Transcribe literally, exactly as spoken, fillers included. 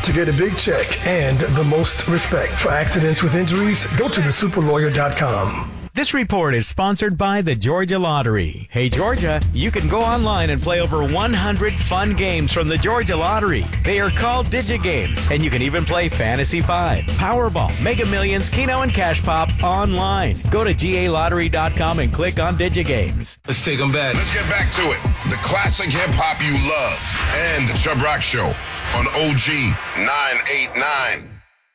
To get a big check and the most respect for accidents with injuries, go to the super lawyer dot com. This report is sponsored by the Georgia Lottery. Hey, Georgia, you can go online and play over one hundred fun games from the Georgia Lottery. They are called DigiGames, and you can even play Fantasy five, Powerball, Mega Millions, Keno, and Cash Pop online. Go to G A lottery dot com and click on DigiGames. Let's take them back. Let's get back to it. The classic hip-hop you love and the Chubb Rock Show on O G nine eighty-nine.